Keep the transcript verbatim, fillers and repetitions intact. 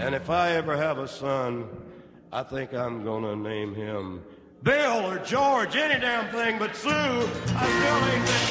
And if I ever have a son, I think I'm gonna name him Bill or George, any damn thing but Sue. I still ain't been